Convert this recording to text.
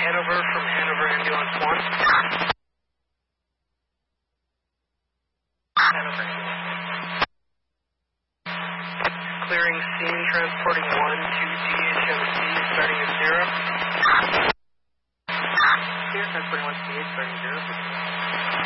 Hanover from Hanover Ambulance 1. Hanover Ambulance 1. Clearing scene, transporting 1 to DHMC, starting at 0. Clear, transporting 1 to DH, starting at 0.